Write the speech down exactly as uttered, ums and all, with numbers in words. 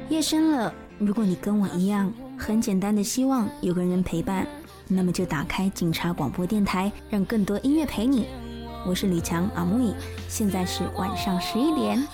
夜深了，如果你跟我一样很简单的希望有个人陪伴，那么就打开警察广播电台，让更多音乐陪你。我是李强阿木，现在是晚上十一点。